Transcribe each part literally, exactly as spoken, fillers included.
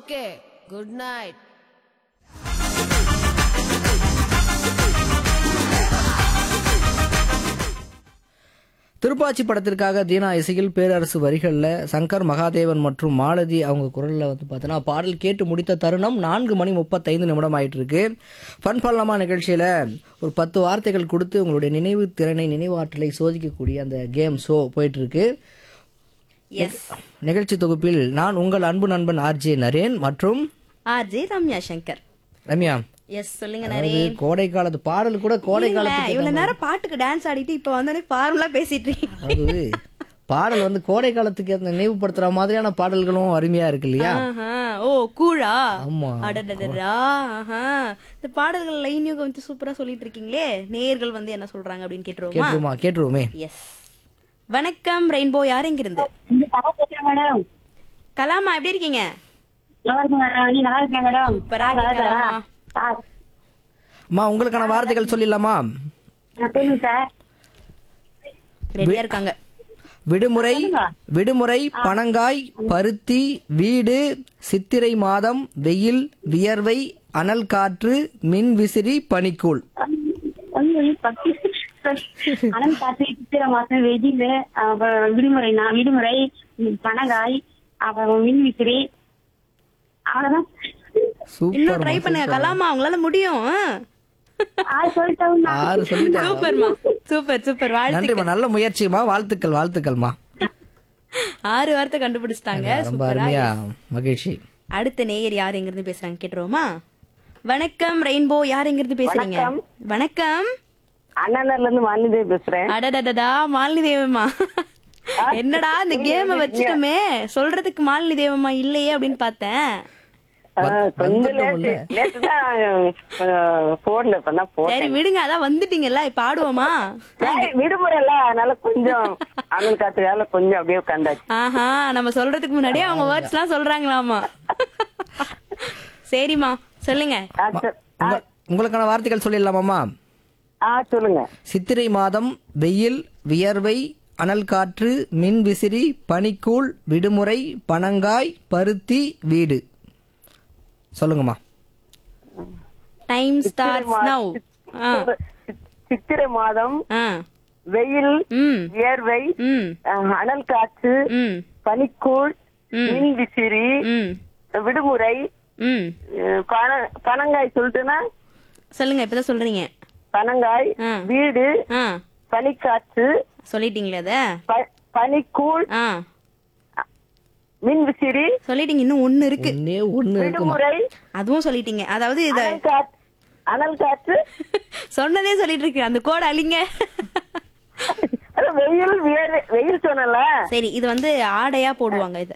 Okay, good night. Thiruppachi படத்திற்காக தீனா இசையில் பேரரசு வரிகளில் சங்கர் மகாதேவன் மற்றும் மாலதி அவங்க குரலில் வந்து பார்த்தோன்னா பாடல் கேட்டு முடித்த தருணம் நான்கு மணி முப்பத்தைந்து நிமிடம் ஆயிட்டு இருக்கு. ஃபன் பண்ணலாமா நிகழ்ச்சியில் ஒரு பத்து வார்த்தைகள் கொடுத்து உங்களுடைய நினைவு திறனை நினைவாற்றலை சோதிக்கக்கூடிய அந்த கேம் ஷோ போயிட்டு இருக்கு. எஸ் நிகழ்ச்சி தொகுப்பில் நான் உங்கள் அன்பு நண்பன் ஆர்ஜே நரேன் மற்றும் ஆர்ஜே ரம்யா சங்கர். ரம்யா, எஸ் சொல்லுங்க அதாவது நரேன். கோடை காலத்து பாடல் கூட கோடை காலத்துக்கு இவ்வளவு நேரம் பாட்டுக்கு டான்ஸ் ஆடிட்டு இப்ப வந்து ஃபார்முலா பேசிட்டு இருக்கீங்க. அதாவது பாடல் வந்து கோடை காலத்துக்கு அந்த நினைவுபடுத்துற மாதிரியான பாடல்களும் அருமையா இருக்கு இல்லையா? ஆஹா, ஓ கூழா? ஆமா. அடடடடா, ஆஹா. இந்த பாடல்கள் லைனியும் வந்து சூப்பரா சொல்லிட்டு இருக்கீங்களே. நேயர்கள் வந்து என்ன சொல்றாங்க அப்படின்னு கேட்டுருவோமா? கேட்டுருமா கேட்டுருவோமே. எஸ். வணக்கம் ரெயின்போ, யார் எங்க இருந்து? மேடம் கலாமா, எப்படி இருக்கீங்க? நல்லா இருக்கு மேடம். நீ நல்லா இருக்கேன் மேடம். சூப்பரா இருக்கு கலாமா. அம்மா, உங்களுக்கான வார்த்தைகள் சொல்லிடலாமா? சொல்லுங்க சார். ரெடியா இருக்காங்க. விடுமுறை, விடுமுறை, பனங்காய், பருத்தி, வீடு, சித்திரை மாதம், வெயில், வியர்வை, அனல் காற்று, மின் விசிறி, பனிக்கூழ். அனல் காற்று, சித்திரை மாசம், வெயில், அப்புறம் விடுமுறை நா- விடுமுறை, பனங்காய், அப்புறம் மின் விசிறி, அவ்வளவுதான். சூப்பர். இன்னும் ட்ரை பண்ணுங்க கலாமா, உங்களால முடியும். ஆறு சொல்லிட்டேன். ஆறு சொல்லிட்டாங்க. சூப்பர்மா, சூப்பர் சூப்பர். வாழ்த்துக்கள். நன்றிம்மா, நல்ல முயற்சிமா, வாழ்த்துக்கள் வாழ்த்துக்கள்மா. ஆறு வார்த்தை கண்டுபிடிச்சிட்டாங்க. ரொம்ப சூப்பரா. அருமையா, மகிழ்ச்சி. அடுத்த நேயர் யார் எங்க இருந்து பேசுறாங்க கேட்டுருவோமா? வணக்கம் ரெயின்போ, யார் எங்க இருந்து பேசுறீங்க? வணக்கம். அண்ணாநர்ல இருந்து மாநில பேசுறேன். அடடடடா, மாலினி தேவம்மா. என்னடா இந்த கேம வச்சுட்டுமே சொல்றதுக்கு மாலினி தேவம்மா இல்லையே அப்படின்னு பார்த்தேன். கொஞ்சம் லேட்டு தான் போன்ல பண்ணா சரி விடுங்க, அதான் வந்துட்டீங்கல்ல, இப்ப ஆடுவோமா? விடுமுறை இல்ல, அதனால கொஞ்சம் அனல் காத்துக்கால கொஞ்சம் அப்படியே உட்காந்தாச்சு. ஆஹா, நம்ம சொல்றதுக்கு முன்னாடியே அவங்க வேர்ட்ஸ் எல்லாம் சொல்றாங்களாமா. சரிம்மா, சொல்லுங்க. உங்க- உங்களுக்கான வார்த்தைகள் சொல்லிடலாமாம்மா? ஆ சொல்லுங்க. சித்திரை மாதம், வெயில், வியர்வை, அனல் காற்று, மின் விசிறி, பனிக்கூழ், விடுமுறை, பனங்காய், பருத்தி, வீடு. சொல்லுங்கம்மா. டைம் ஸ்டார்ட்ஸ் நவ. சித்திரை மாதம், ஆ வெயில், ம் வியர்வை, ம் அனல் காற்று, ம் பனிக்கூழ், மின் விசிறி, ம் விடுமுறை, ம் பன- பனங்காய் சொல்லிட்டுனா சொல்லுங்க, இப்பதான் சொல்றீங்க. பனங்காய், ஆ. வீடு, ஆ பனிக்காற்று, சொல்லிட்டீங்களே அத? ப- பனிக்கூழ், ஆ மின் விசிறி, சொல்லிட்டீங்க, இன்னும் ஒண்ணு இருக்கு. ஒன்னே ஒண்ணு இருக்குமா? விடுமுறை, அதுவும் சொல்லிட்டீங்க. அதாவது இத அனல் காற்று, அனல் காற்று, சொன்னதே சொல்லிட்டு இருக்கு. அந்த கோட் அழிங்க. அதான் வெயில், வியர்வை, வெயில் சொன்னல. சரி, இது வந்து ஆடையா போடுவாங்க இத.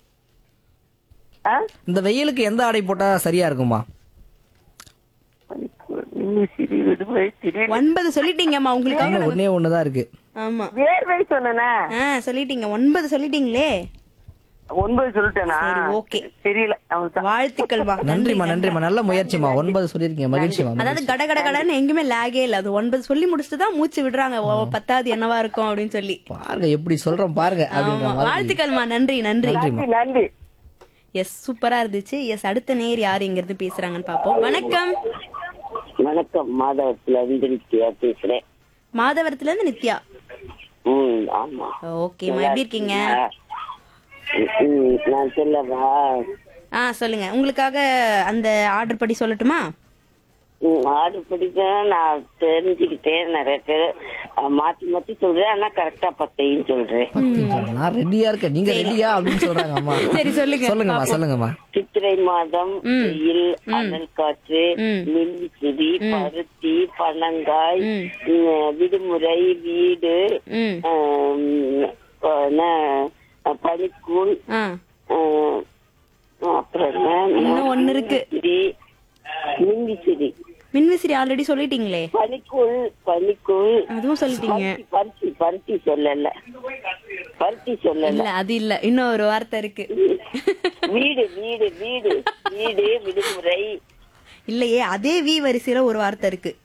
இந்த வெயிலுக்கு எந்த ஆடை போட்டா சரியா இருக்குமா? பனிக்கூழ், மின் விசிறி, விடுமுறை, திடீர் ஒன்பது சொல்லிட்டீங்கம்மா உங்களுக்கு. இன்னும் ஒன்னே ஒண்ணுதான் இருக்கு. ஆமா. வேர்வை சொன்னனா. ஆ சொல்லிட்டீங்க, ஒன்பது சொல்லிட்டீங்களே. ஒன்பது சொல்லிட்டேனா? சரி, ஓகே. தெரியல. அவன்தான். வாழ்த்துக்கள்மா. நன்றிம்மா நன்றிம்மா, நல்ல முயற்சிமா. ஒன்பது சொல்லிருக்கீங்க, மகிழ்ச்சிமா. அதாவது கட கட கடன்னு எங்குமே லாகே இல்ல. அது ஒன்பது சொல்லி முடிச்சுட்டு தான் மூச்சு விடுறாங்க. ஓ, பத்தாவது என்னவா இருக்கும் அப்படின்னு சொல்லி. பாருங்க எப்படி சொல்றோம் பாருங்க அப்படின்ற ஆமா, மாதிரி. வாழ்த்துக்கள்மா. நன்றி நன்றி. நன்றி, நன்றி. எஸ், சூப்பரா இருந்துச்சு. எஸ், அடுத்த நேர் யார் எங்க இருந்து பேசுறாங்கன்னு பாப்போம். வணக்கம். வணக்கம், மாதவத்துல இருந்து நித்யா பேசுறேன். மாதவரத்துல இருந்து நித்யா. ம், ஆமா. ஓகேம்மா, எப்படி இருக்கீங்க? ம், நான் சொல்லவா? ஆ சொல்லுங்க. உங்களுக்காக அந்த ஆர்டர் படி சொல்லட்டுமா? ம், ஆடு பிடிக்க நான் தெரிஞ்சுக்கிட்டேன். நிறைய பேர் அஹ், மாத்தி மாத்தி சொல்றேன், ஆனா கரெக்டா பத்தையும் சொல்றேன். நான் ரெடியா இருக்கேன், நீங்க ரெடியா அப்படின்னு சொல்றாங்க அம்மா. சரி, சொல்லுங்க. சொல்லுங்கம்மா சொல்லுங்கம்மா. சித்திரை மாதம், வெயில், அனல் காற்று, மின் விசிறி, பருத்தி, பனங்காய், ம். ம், விடுமுறை, வீடு, ம் ஆம், என்ன, பனிக்கூழ், ஆ ஆஹ், அப்புறம் என்ன, இன்னும் ஒண்ணு இருக்கு. மின்விசிறி, மின்விசிறி, மின்விசிறி ஆல்ரெடி சொல்லிட்டீங்களே. பனிக்கூழ், பனிக்கூழ், அதுவும் சொல்லிட்டீங்க. பருத்தி, பருத்தி சொல்லல, பருத்தி சொல்லல. இல்ல, அது இல்ல, இன்னும் ஒரு வார்த்தை இருக்கு. வீடு, வீடு, வீடு, வீடு, விடுமுறை, இல்லையே, அதே வி வரிசையில ஒரு வார்த்தை இருக்கு.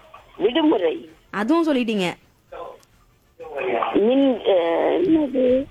விடுமுறை, அதுவும் சொல்லிட்டீங்க. மின், அஹ், என்னது